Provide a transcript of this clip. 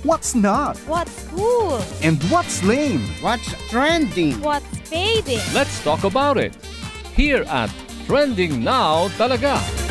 What's not? What's cool? And what's lame? What's trending? What's fading? Let's talk about it here at Trending Now Talaga.